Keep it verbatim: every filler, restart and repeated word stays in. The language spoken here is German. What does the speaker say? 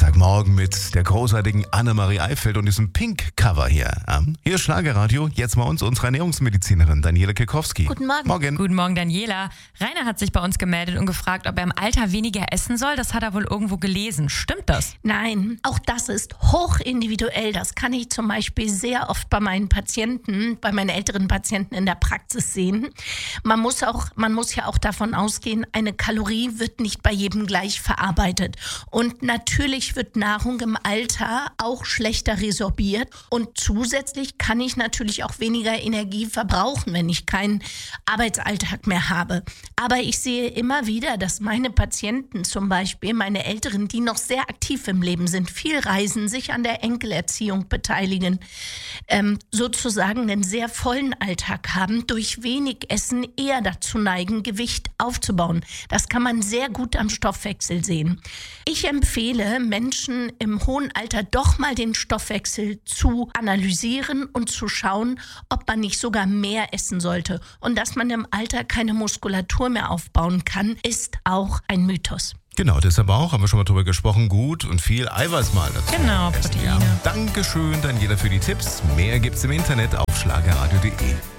Dienstagmorgen mit der großartigen Annemarie Eifeld und diesem Pink-Cover hier. Hier ist Schlagerradio, jetzt bei uns unsere Ernährungsmedizinerin Daniela Kekowski. Guten Morgen. Morgen. Guten Morgen, Daniela. Rainer hat sich bei uns gemeldet und gefragt, ob er im Alter weniger essen soll. Das hat er wohl irgendwo gelesen. Stimmt das? Nein, auch das ist hochindividuell. Das kann ich zum Beispiel sehr oft bei meinen Patienten, bei meinen älteren Patienten in der Praxis sehen. Man muss auch, man muss ja auch davon ausgehen, eine Kalorie wird nicht bei jedem gleich verarbeitet. Und natürlich wird Nahrung im Alter auch schlechter resorbiert. Und zusätzlich kann ich natürlich auch weniger Energie verbrauchen, wenn ich keinen Arbeitsalltag mehr habe. Aber ich sehe immer wieder, dass meine Patienten zum Beispiel, meine Älteren, die noch sehr aktiv im Leben sind, viel reisen, sich an der Enkelerziehung beteiligen, ähm, sozusagen einen sehr vollen Alltag haben, durch wenig Essen eher dazu neigen, Gewicht aufzubauen. Das kann man sehr gut am Stoffwechsel sehen. Ich empfehle Menschen im hohen Alter doch mal den Stoffwechsel zu analysieren und zu schauen, ob man nicht sogar mehr essen sollte. Und dass man im Alter keine Muskulatur mehr aufbauen kann, ist auch ein Mythos. Genau, deshalb auch, haben wir schon mal drüber gesprochen, gut und viel Eiweiß mal dazu. Genau, essen, Proteine. ja. Dankeschön, Daniela, für die Tipps. Mehr gibt's im Internet auf schlagerradio punkt de.